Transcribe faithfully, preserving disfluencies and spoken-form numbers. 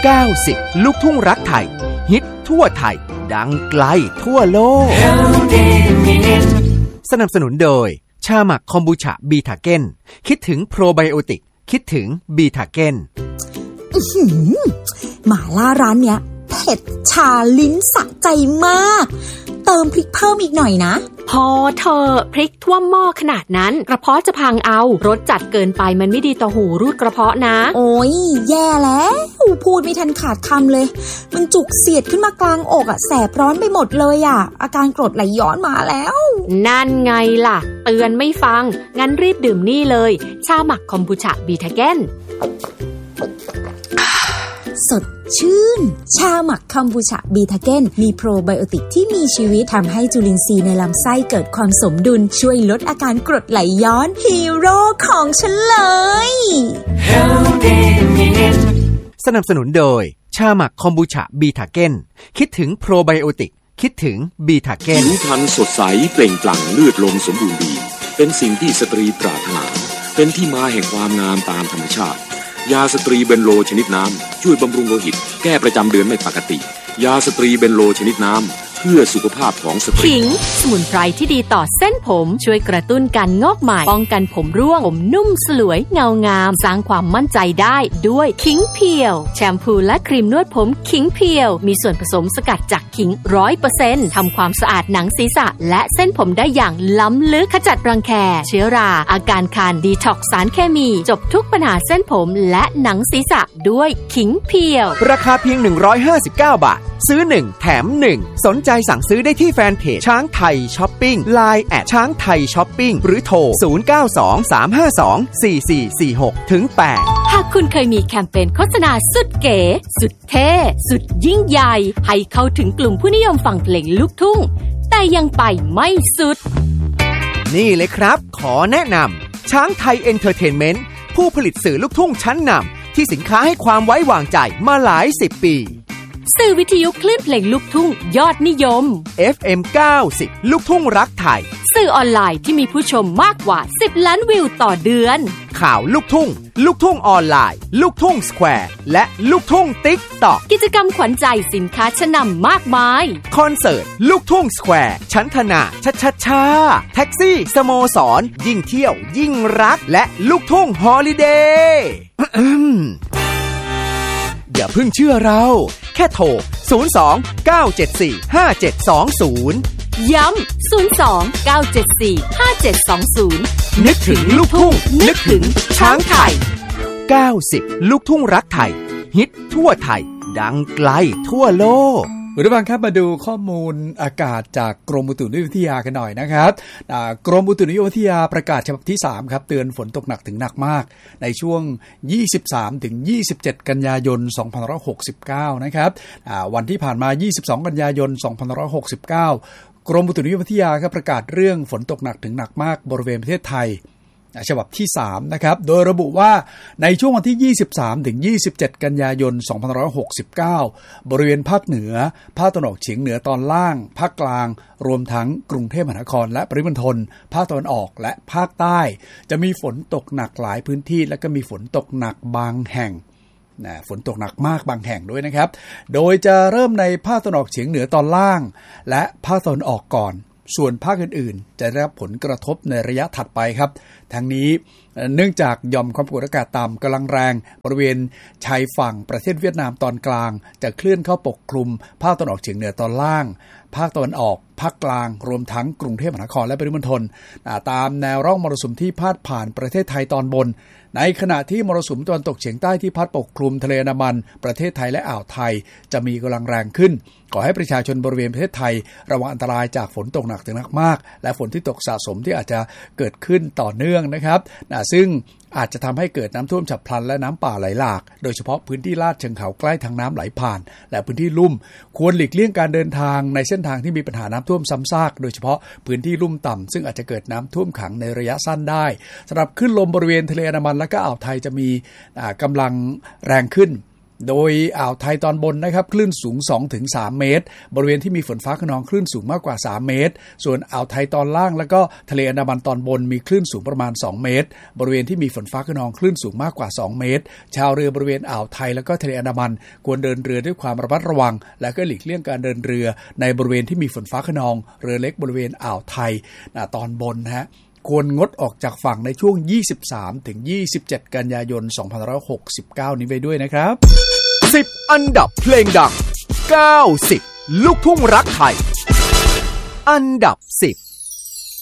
เก้าสิบลูกทุ่งรักไทยฮิตทั่วไทยดังไกลทั่วโลกสนับสนุนโดยชาหมักคอมบูชาบีทาเก้นคิดถึงโปรไบโอติกคิดถึงบีทาเก้นหม่าล่าร้านเนี้ยเผ็ดชาลิ้นสะใจมากเติมพริกเพิ่มอีกหน่อยนะพอเธอพริกท่วมหม้อขนาดนั้นกระเพาะจะพังเอารสจัดเกินไปมันไม่ดีต่อหูรูดกระเพาะนะโอ้ยแย่แล้วพูดไม่ทันขาดคำเลยมันจุกเสียดขึ้นมากลางอกอ่ะแสบร้อนไปหมดเลยอ่ะอาการกรดไหลย้อนมาแล้วนั่นไงล่ะเตือนไม่ฟังงั้นรีบดื่มนี่เลยชาหมักคอมบูชาบีทาเก้นสดชื่นชาหมักคอมบูชาบีทาเก้นมีโปรไบโอติกที่มีชีวิตทำให้จุลินทรีย์ในลำไส้เกิดความสมดุลช่วยลดอาการกรดไหลย้อนฮีโร่ของฉันเลยสนับสนุนโดยชาหมักคอมบูชาบีทาเก้นคิดถึงโปรไบโอติกคิดถึงบีทาเก้นผิวพรรณสดใสเปล่งปลั่งเลือดลมสมบูรณ์ดีเป็นสิ่งที่สตรีปรารถนาเป็นที่มาแห่งความงามตามธรรมชาติยาสตรีเบนโลชนิดน้ำช่วยบำรุงโลหิตแก้ประจำเดือนไม่ปกติยาสตรีเบนโลชนิดน้ำเพื่อสุขภาพของสตรีขิงสมุนไพรที่ดีต่อเส้นผมช่วยกระตุ้นการงอกใหม่ป้องกันผมร่วงผมนุ่มสลวยเงางามสร้างความมั่นใจได้ด้วยขิงเพียวแชมพูและครีมนวดผมขิงเพียวมีส่วนผสมสกัดจากขิง ร้อยเปอร์เซ็นต์ ทำความสะอาดหนังศีรษะและเส้นผมได้อย่างล้ำลึกขจัดรังแคเชื้อราอาการคันดีท็อกซ์สารเคมีจบทุกปัญหาเส้นผมและหนังศีรษะด้วยขิงเพียวราคาเพียงหนึ่งร้อยห้าสิบเก้าบาทซื้อหนึ่งแถมหนึ่งสนใจสั่งซื้อได้ที่แฟนเพจช้างไทยช้อปปิ้ง ไลน์ แอทช้างไทยช้อปปิ้งหรือโทรศูนย์ เก้า สอง สาม ห้า สอง สี่ สี่ สี่ หก ถึง แปดหากคุณเคยมีแคมเปญโฆษณาสุดเก๋สุดเท่สุดยิ่งใหญ่ให้เข้าถึงกลุ่มผู้นิยมฟังเพลงลูกทุ่งแต่ยังไปไม่สุดนี่เลยครับขอแนะนำช้างไทยเอนเตอร์เทนเมนต์ผู้ผลิตสื่อลูกทุ่งชั้นนำที่สินค้าให้ความไว้วางใจมาหลายสิบปีสื่อวิทยุคลื่นเพลงลูกทุ่งยอดนิยมเอฟ เอ็ม เก้าสิบ ลูกทุ่งรักไทยสื่อออนไลน์ที่มีผู้ชมมากกว่าสิบล้านวิวต่อเดือนข่าวลูกทุ่งลูกทุ่งออนไลน์ลูกทุ่งสแควร์และลูกทุ่งติ๊กต็อกกิจกรรมขวัญใจสินค้าชั้นนำมากมายคอนเสิร์ตลูกทุ่งสแควร์ชั้นธนาชัชชาแท็กซี่สโมสรยิ่งเที่ยวยิ่งรักและลูกทุ่งฮอลิเดย์อย่าเพิ่งเชื่อเราแค่โทรศูนย์ สอง เก้า เจ็ด สี่ ห้า เจ็ด สอง ศูนย์ย้ำศูนย์ สอง เก้า เจ็ด สี่ ห้า เจ็ด สอง ศูนย์นึกถึงลูกทุ่งนึกถึงช้างไทยเก้าสิบลูกทุ่งรักไทยฮิตทั่วไทยดังไกลทั่วโลกคุณผู้ฟังครับมาดูข้อมูลอากาศจากกรมอุตุนิยมวิทยากันหน่อยนะครับกรมอุตุนิยมวิทยาประกาศฉบับที่สามครับเตือนฝนตกหนักถึงหนักมากในช่วง ยี่สิบสามถึงยี่สิบเจ็ด กันยายน สองพันห้าร้อยหกสิบเก้านะครับวันที่ผ่านมา ยี่สิบสอง กันยายน สองพันห้าร้อยหกสิบเก้ากรมอุตุนิยมวิทยาครับประกาศเรื่องฝนตกหนักถึงหนักมากบริเวณประเทศไทยฉบับที่สามนะครับโดยระบุว่าในช่วงวันที่ยี่สิบสามถึงยี่สิบเจ็ด กันยายน สองพันห้าร้อยหกสิบเก้าบริเวณภาคเหนือภาคตะวันออกเฉียงเหนือตอนล่างภาคกลางรวมทั้งกรุงเทพมหานครและปริมณฑลภาคตะวันออกและภาคใต้จะมีฝนตกหนักหลายพื้นที่และก็มีฝนตกหนักบางแห่งนะฝนตกหนักมากบางแห่งด้วยนะครับโดยจะเริ่มในภาคตะวันออกเฉียงเหนือตอนล่างและภาคตะวันออกก่อนส่วนภาคอื่นๆจะได้รับผลกระทบในระยะถัดไปครับทั้งนี้เนื่องจากหย่อมความกดอากาศต่ำกำลังแรงบริเวณชายฝั่งประเทศเวียดนามตอนกลางจะเคลื่อนเข้าปกคลุมภาคตะวันออกเฉียงเหนือตอนล่างภาคตะวันออกภาคกลางรวมทั้งกรุงเทพมหานครและปริมณฑลตามแนวร่องมรสุมที่พาดผ่านประเทศไทยตอนบนในขณะที่มรสุมตะวันตกเฉียงใต้ที่พัดปกคลุมทะเลอันดามันประเทศไทยและอ่าวไทยจะมีกำลังแรงขึ้นขอให้ประชาชนบริเวณประเทศไทยระวังอันตรายจากฝนตกหนักถึงหนักมากและฝนที่ตกสะสมที่อาจจะเกิดขึ้นต่อเนื่องนะครับซึ่งอาจจะทำให้เกิดน้ำท่วมฉับพลันและน้ำป่าไหลหลากโดยเฉพาะพื้นที่ลาดเชิงเขาใกล้ทางน้ำไหลผ่านและพื้นที่ลุ่มควรหลีกเลี่ยงการเดินทางในเส้นทางที่มีปัญหาน้ำท่วมซ้ำซากโดยเฉพาะพื้นที่ลุ่มต่ำซึ่งอาจจะเกิดน้ำท่วมขังในระยะสั้นได้สำหรับคลื่นลมบริเวณทะเลอันดามันและก็อ่าวไทยจะมีกำลังแรงขึ้นโดยอ่าวไทยตอนบนนะครับคลื่นสูง สองถึงสาม เมตรบริเวณที่มีฝนฟ้าคะนองคลื่นสูงมากกว่าสามเมตรส่วนอ่าวไทยตอนล่างแล้วก็ทะเลอันดามันตอนบนมีคลื่นสูงประมาณสองเมตรบริเวณที่มีฝนฟ้าคะนองคลื่นสูงมากกว่าสองเมตรชาวเรือบริเวณอ่าวไทยแล้วก็ทะเลอันดามันควรเดินเรือด้วยความระมัดระวังและก็หลีกเลี่ยงการเดินเรือในบริเวณที่มีฝนฟ้าคะนองเรือเล็กบริเวณอ่าวไทยตอนบนนะฮะควรงดออกจากฝั่งในช่วง ยี่สิบสามถึงยี่สิบเจ็ด กันยายน สองพันห้าร้อยหกสิบเก้า นี้ไปด้วยนะครับสิบอันดับเพลงดังเก้าสิบลูกทุ่งรักไทยอันดับสิบ